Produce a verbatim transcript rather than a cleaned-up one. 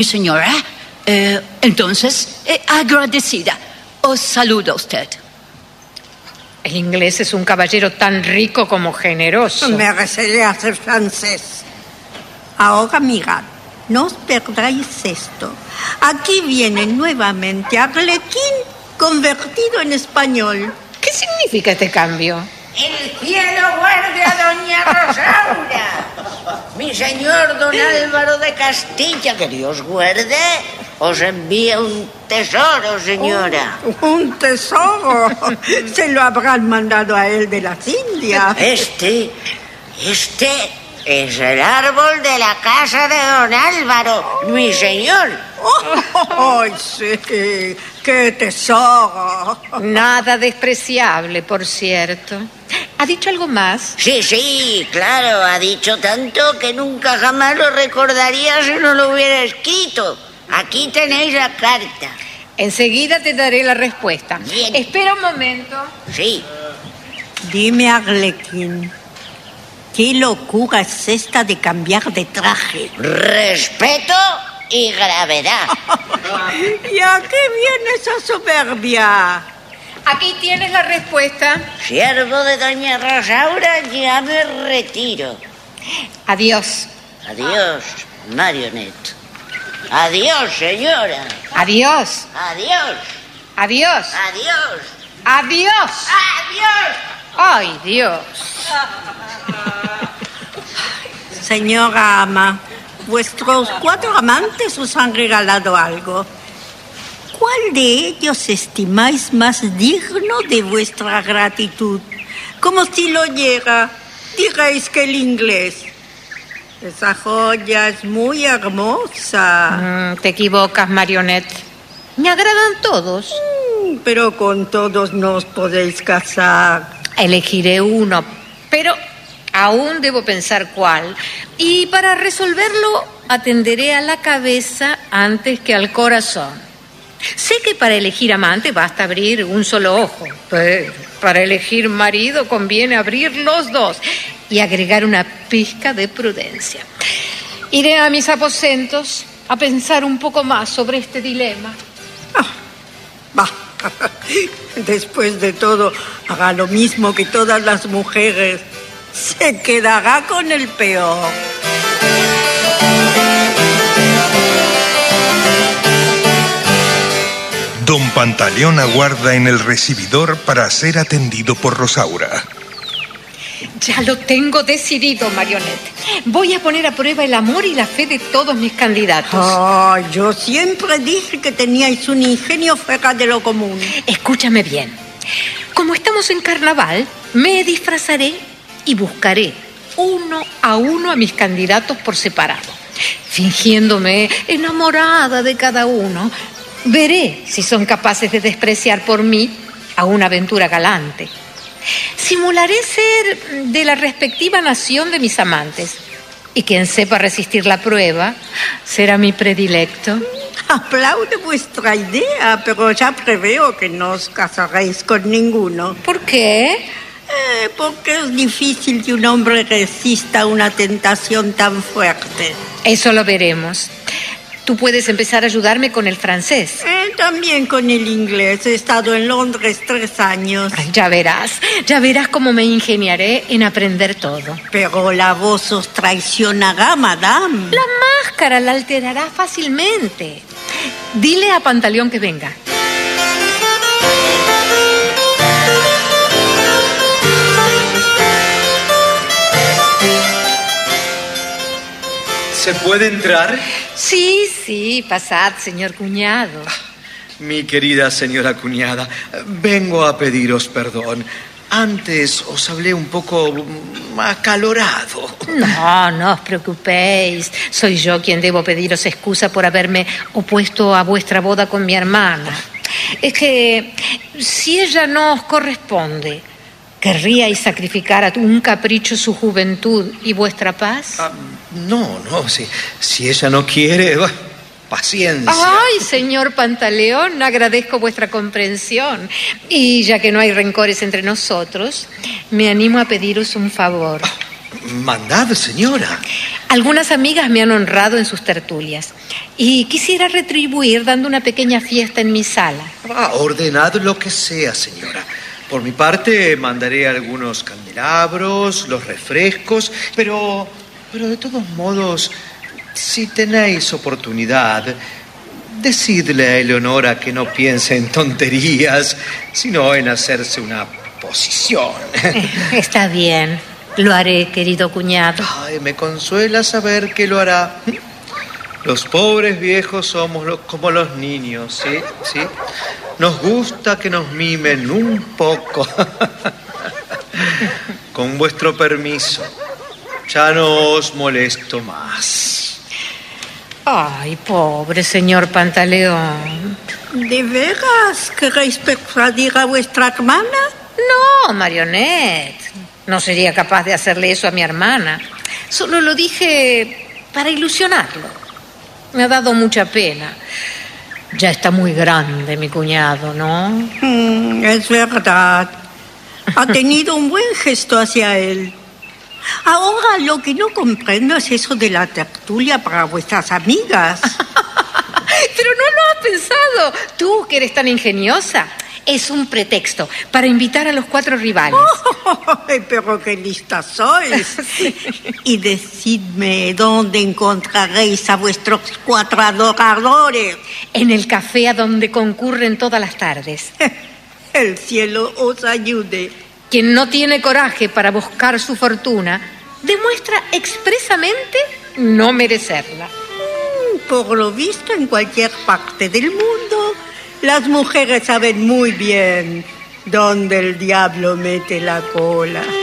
Señora, eh, entonces, eh, agradecida. Os saludo a usted. El inglés es un caballero tan rico como generoso. Me reservé a ser francés. Ahora mirad, no os perdáis esto. Aquí viene nuevamente Arlequín convertido en español. ¿Qué significa este cambio? El cielo guarde a doña Rosaura. Mi señor don Álvaro de Castilla, que Dios guarde, os envía un tesoro, señora. Oh, ¿un tesoro? Se lo habrán mandado a él de las Indias. Este, este es el árbol de la casa de don Álvaro, mi señor. ¡Oh, sí! ¡Qué tesoro! Nada despreciable, por cierto. ¿Ha dicho algo más? Sí, sí, claro, ha dicho tanto que nunca jamás lo recordaría si no lo hubiera escrito. Aquí tenéis la carta. Enseguida te daré la respuesta. Bien. Espera un momento. Sí. Dime, Arlequín, ¿qué locura es esta de cambiar de traje? Respeto y gravedad. ¿Y a qué viene esa soberbia? Aquí tienes la respuesta. Siervo de doña Rosaura, ya me retiro. Adiós. Adiós, Marionette. Adiós, señora. Adiós. Adiós. Adiós. Adiós. Adiós. Adiós. Ay, Dios. Señora ama, vuestros cuatro amantes os han regalado algo. ¿Cuál de ellos estimáis más digno de vuestra gratitud? Como si lo oyera, diréis que el inglés. Esa joya es muy hermosa. Mm, te equivocas, Marionette. Me agradan todos. Mm, pero con todos no os podéis casar. Elegiré uno, pero aún debo pensar cuál. Y para resolverlo, atenderé a la cabeza antes que al corazón. Sé que para elegir amante basta abrir un solo ojo, pero para elegir marido conviene abrir los dos y agregar una pizca de prudencia. Iré a mis aposentos a pensar un poco más sobre este dilema. Ah, va. Después de todo, haga lo mismo que todas las mujeres. Se quedará con el peor. Don Pantaleón aguarda en el recibidor para ser atendido por Rosaura. Ya lo tengo decidido, Marionette. Voy a poner a prueba el amor y la fe de todos mis candidatos. Oh, yo siempre dije que teníais un ingenio fuera de lo común. Escúchame bien. Como estamos en carnaval, me disfrazaré y buscaré uno a uno a mis candidatos por separado. Fingiéndome enamorada de cada uno, veré si son capaces de despreciar por mí a una aventura galante. Simularé ser de la respectiva nación de mis amantes, y quien sepa resistir la prueba será mi predilecto. Aplaudo vuestra idea, pero ya preveo que no os casaréis con ninguno. ¿Por qué? Eh, porque es difícil que un hombre resista una tentación tan fuerte. Eso lo veremos. Tú puedes empezar a ayudarme con el francés. Eh, también con el inglés. He estado en Londres tres años. Ay, ya verás, ya verás cómo me ingeniaré en aprender todo. Pero la voz os traicionará, madame. La máscara la alterará fácilmente. Dile a Pantaleón que venga. ¿Se puede entrar? Sí, sí, pasad, señor cuñado. Mi querida señora cuñada, vengo a pediros perdón. Antes os hablé un poco acalorado. No, no os preocupéis. Soy yo quien debo pediros excusa por haberme opuesto a vuestra boda con mi hermana. Es que si ella no os corresponde, ¿querríais sacrificar a un capricho su juventud y vuestra paz? Ah, no, no, si, si ella no quiere, bah, paciencia. Ay, señor Pantaleón, agradezco vuestra comprensión. Y ya que no hay rencores entre nosotros, me animo a pediros un favor. Mandad, señora. Algunas amigas me han honrado en sus tertulias y quisiera retribuir dando una pequeña fiesta en mi sala. Ah, ordenad lo que sea, señora. Por mi parte, mandaré algunos candelabros, los refrescos, pero, pero de todos modos, si tenéis oportunidad, decidle a Eleonora que no piense en tonterías, sino en hacerse una posición. Está bien, lo haré, querido cuñado. Ay, me consuela saber que lo hará. Los pobres viejos somos los, como los niños, ¿sí? ¿Sí? Nos gusta que nos mimen un poco. Con vuestro permiso, ya no os molesto más. Ay, pobre señor Pantaleón. ¿De veras queréis persuadir a vuestra hermana? No, Marionette. No sería capaz de hacerle eso a mi hermana. Solo lo dije para ilusionarlo. Me ha dado mucha pena. Ya está muy grande mi cuñado, ¿no? Mm, es verdad. Ha tenido un buen gesto hacia él. Ahora lo que no comprendo es eso de la tertulia para vuestras amigas. Pero no lo has pensado. Tú, que eres tan ingeniosa. Es un pretexto para invitar a los cuatro rivales. Oh, pero qué lista sois. Sí. Y decidme dónde encontraréis a vuestros cuatro adoradores. En el café a donde concurren todas las tardes. El cielo os ayude. Quien no tiene coraje para buscar su fortuna demuestra expresamente no merecerla. Por lo visto, en cualquier parte del mundo, las mujeres saben muy bien dónde el diablo mete la cola.